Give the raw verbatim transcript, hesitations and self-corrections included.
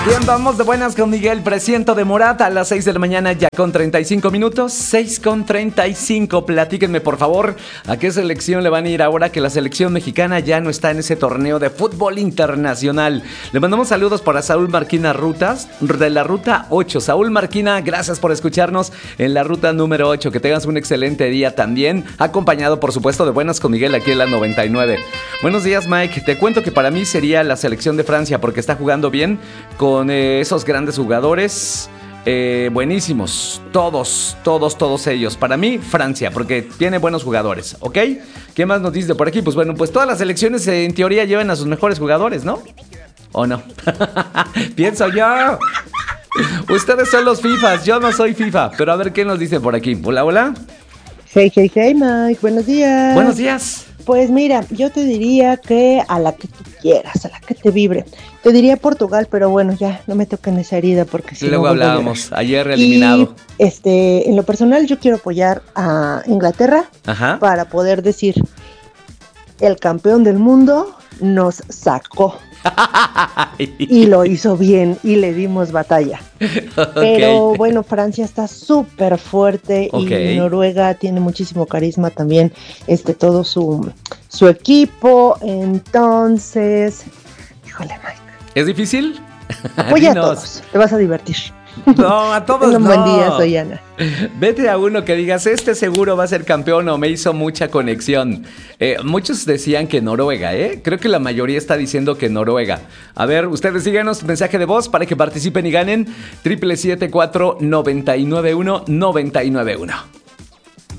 Bien, vamos de buenas con Miguel Presiento de Morat a las seis de la mañana ya con treinta y cinco minutos, seis con treinta y cinco. Platíquenme por favor a qué selección le van a ir ahora que la selección mexicana ya no está en ese torneo de fútbol internacional. Le mandamos saludos para Saúl Marquina Rutas de la ruta ocho. Saúl Marquina, gracias por escucharnos en la ruta número ocho. Que tengas un excelente día también, acompañado por supuesto de buenas con Miguel aquí en la noventa y nueve. Buenos días, Mike. Te cuento que para mí sería la selección de Francia porque está jugando bien con Con eh, esos grandes jugadores eh, buenísimos, todos, todos, todos ellos. Para mí, Francia, porque tiene buenos jugadores, ¿ok? ¿Qué más nos dice por aquí? Pues bueno, pues todas las selecciones eh, en teoría llevan a sus mejores jugadores, ¿no? ¿O no? Pienso yo. Ustedes son los FIFAs, yo no soy FIFA. Pero a ver qué nos dice por aquí. Hola, hola. Hey, hey, hey, Mike, buenos días. Buenos días. Pues mira, yo te diría que a la que tú quieras, a la que te vibre. Te diría Portugal, pero bueno, ya no me toquen esa herida porque si luego no hablábamos, ayer eliminado. Y, este, en lo personal yo quiero apoyar a Inglaterra. Ajá. Para poder decir, el campeón del mundo nos sacó. Y lo hizo bien y le dimos batalla. Okay. Pero bueno, Francia está súper fuerte. Okay. Y Noruega tiene muchísimo carisma también, este, todo su, su equipo. Entonces, híjole, Mike, ¿es difícil? Apoya a todos, te vas a divertir. No, a todos un no. Buen día, soy Ana. Vete a uno que digas, este seguro va a ser campeón o me hizo mucha conexión. Eh, muchos decían que Noruega, ¿eh? Creo que la mayoría está diciendo que Noruega. A ver, ustedes síganos, mensaje de voz para que participen y ganen. Triple siete cuatro noventa y nueve uno noventa y nueve uno.